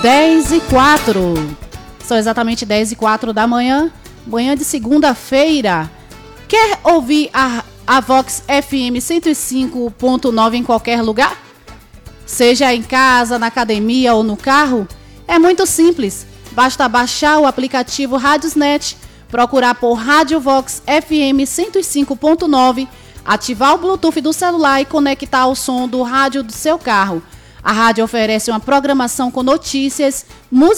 10h04. São exatamente 10h04 da manhã, manhã de segunda-feira. Quer ouvir a Vox FM 105.9 em qualquer lugar? Seja em casa, na academia ou no carro? É muito simples. Basta baixar o aplicativo Radiosnet, procurar por Rádio Vox FM 105.9, ativar o Bluetooth do celular e conectar ao som do rádio do seu carro. A rádio oferece uma programação com notícias, música